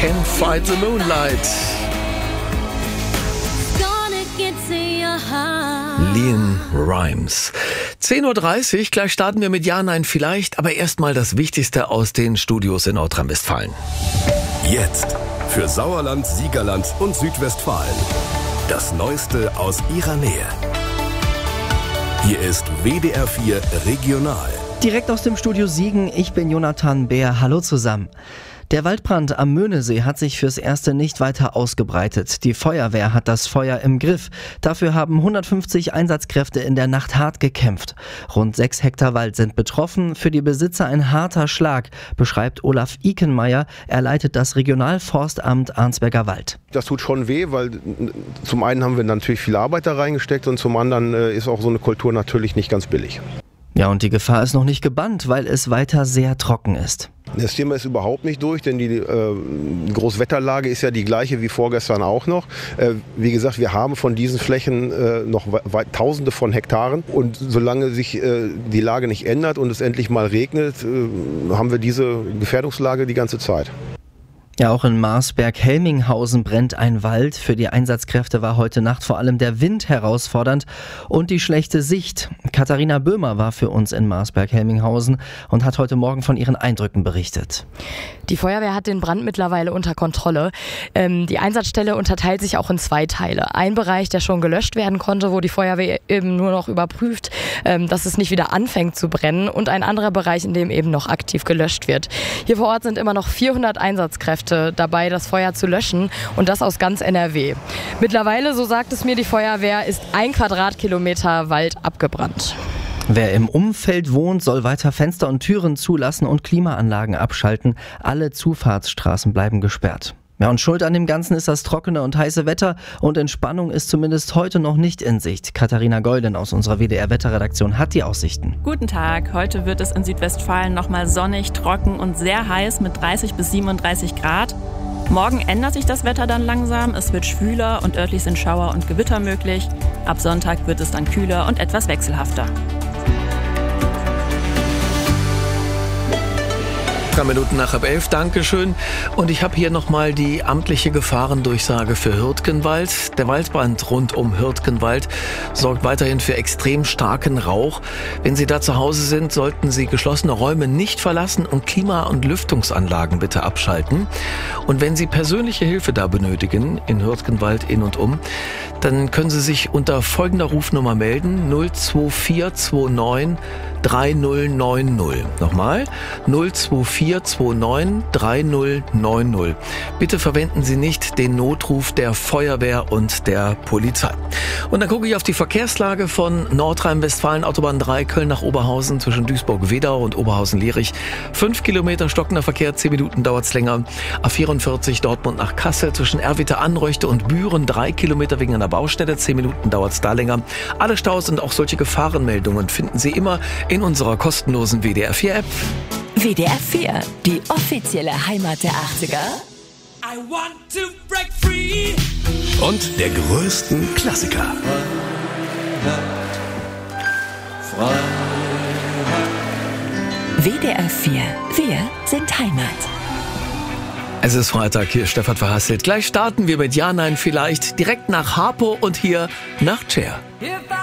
Can't Fight the Moonlight. Leon Rimes. 10.30 Uhr, gleich starten wir mit Ja, Nein, Vielleicht, aber erstmal das Wichtigste aus den Studios in Nordrhein-Westfalen. Jetzt für Sauerland, Siegerland und Südwestfalen. Das Neueste aus ihrer Nähe. Hier ist WDR 4 Regional. Direkt aus dem Studio Siegen, ich bin Jonathan Beer. Hallo zusammen. Der Waldbrand am Möhnesee hat sich fürs Erste nicht weiter ausgebreitet. Die Feuerwehr hat das Feuer im Griff. Dafür haben 150 Einsatzkräfte in der Nacht hart gekämpft. Rund 6 Hektar Wald sind betroffen. Für die Besitzer ein harter Schlag, beschreibt Olaf Ikenmeier. Er leitet das Regionalforstamt Arnsberger Wald. Das tut schon weh, weil zum einen haben wir natürlich viel Arbeit da reingesteckt und zum anderen ist auch so eine Kultur natürlich nicht ganz billig. Ja, und die Gefahr ist noch nicht gebannt, weil es weiter sehr trocken ist. Das Thema ist überhaupt nicht durch, denn die Großwetterlage ist ja die gleiche wie vorgestern auch noch. Wie gesagt, wir haben von diesen Flächen noch Tausende von Hektaren. Und solange sich die Lage nicht ändert und es endlich mal regnet, haben wir diese Gefährdungslage die ganze Zeit. Ja, auch in Marsberg-Helminghausen brennt ein Wald. Für die Einsatzkräfte war heute Nacht vor allem der Wind herausfordernd und die schlechte Sicht. Katharina Böhmer war für uns in Marsberg-Helminghausen und hat heute Morgen von ihren Eindrücken berichtet. Die Feuerwehr hat den Brand mittlerweile unter Kontrolle. Die Einsatzstelle unterteilt sich auch in 2 Teile. Ein Bereich, der schon gelöscht werden konnte, wo die Feuerwehr eben nur noch überprüft, dass es nicht wieder anfängt zu brennen. Und ein anderer Bereich, in dem eben noch aktiv gelöscht wird. Hier vor Ort sind immer noch 400 Einsatzkräfte dabei, das Feuer zu löschen, und das aus ganz NRW. Mittlerweile, so sagt es mir die Feuerwehr, ist 1 Quadratkilometer Wald abgebrannt. Wer im Umfeld wohnt, soll weiter Fenster und Türen zulassen und Klimaanlagen abschalten. Alle Zufahrtsstraßen bleiben gesperrt. Ja, und schuld an dem Ganzen ist das trockene und heiße Wetter, und Entspannung ist zumindest heute noch nicht in Sicht. Katharina Golden aus unserer WDR-Wetterredaktion hat die Aussichten. Guten Tag, heute wird es in Südwestfalen nochmal sonnig, trocken und sehr heiß mit 30 bis 37 Grad. Morgen ändert sich das Wetter dann langsam, es wird schwüler und örtlich sind Schauer und Gewitter möglich. Ab Sonntag wird es dann kühler und etwas wechselhafter. 3 Minuten nach 11, Dankeschön. Und ich habe hier nochmal die amtliche Gefahrendurchsage für Hürtgenwald. Der Waldbrand rund um Hürtgenwald sorgt weiterhin für extrem starken Rauch. Wenn Sie da zu Hause sind, sollten Sie geschlossene Räume nicht verlassen und Klima- und Lüftungsanlagen bitte abschalten. Und wenn Sie persönliche Hilfe da benötigen, in Hürtgenwald in und um, dann können Sie sich unter folgender Rufnummer melden: 02429 3090. Nochmal, 02429 3090. Bitte verwenden Sie nicht den Notruf der Feuerwehr und der Polizei. Und dann gucke ich auf die Verkehrslage von Nordrhein-Westfalen, Autobahn 3, Köln nach Oberhausen, zwischen Duisburg-Wedau und Oberhausen-Lierich. 5 Kilometer stockender Verkehr, 10 Minuten dauert's länger. A44 Dortmund nach Kassel, zwischen Erwitte, Anröchte und Büren, 3 Kilometer wegen einer Baustelle, 10 Minuten dauert's da länger. Alle Staus und auch solche Gefahrenmeldungen finden Sie immer in unserer kostenlosen WDR 4 App. WDR 4, die offizielle Heimat der 80er. I want to break free. Und der größten Klassiker. WDR 4, wir sind Heimat. Es ist Freitag, hier ist Stefan Verhasselt. Gleich starten wir mit Ja, Nein, Vielleicht direkt nach Harpo und hier nach Cher.